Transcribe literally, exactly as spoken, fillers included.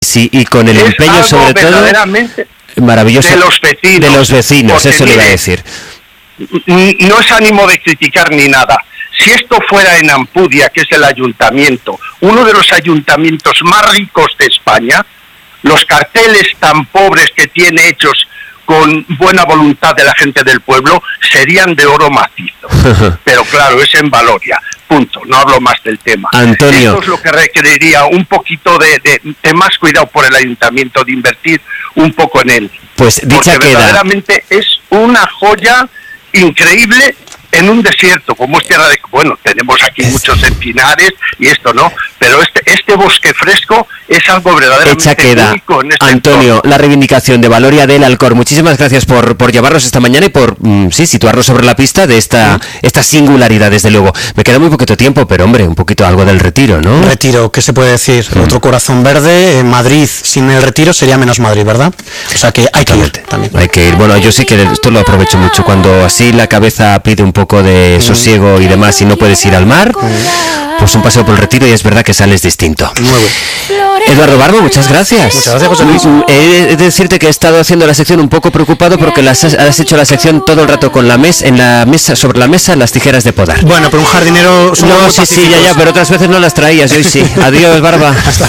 sí, y con el es empeño sobre todo maravilloso de los vecinos. De los vecinos, eso le iba a decir. No es ánimo de criticar ni nada. Si esto fuera en Ampudia, que es el ayuntamiento, uno de los ayuntamientos más ricos de España, los carteles tan pobres que tiene hechos con buena voluntad de la gente del pueblo serían de oro macizo. Pero claro, es en Valoria. Punto. No hablo más del tema. Antonio. Esto es lo que requeriría un poquito de, de, de más cuidado por el ayuntamiento, de invertir un poco en él. Pues dicha Porque queda. Verdaderamente es una joya increíble en un desierto, como es tierra de... Bueno, tenemos aquí es... muchos encinares y esto no, pero este este bosque fresco es algo verdaderamente Hecha queda. único en este Antonio, entorno. La reivindicación de Valoria del Alcor. Muchísimas gracias por, por llevarnos esta mañana y por mm, sí situarnos sobre la pista de esta, mm. esta singularidad, desde luego. Me queda muy poquito tiempo, pero hombre, un poquito algo del Retiro, ¿no? Retiro, ¿qué se puede decir? Mm. Otro corazón verde, en Madrid sin el Retiro sería menos Madrid, ¿verdad? O sea que hay Totalmente. que ir también. Hay que ir. Bueno, yo sí que esto lo aprovecho mucho. Cuando así la cabeza pide un poco de mm. sosiego y demás y no puedes ir al mar, mm. pues un paseo por el Retiro y es verdad que sales distinto. Nuevo. Eduardo Barbo, muchas gracias. Muchas gracias, José Luis. He de decirte que he estado haciendo la sección un poco preocupado porque las has, has hecho la sección todo el rato con la mesa, en la mesa, sobre la mesa, las tijeras de podar. Bueno, pero un jardinero... No, sí, sí, ya, ya, pero otras veces no las traías, hoy sí. Adiós, Barba. Hasta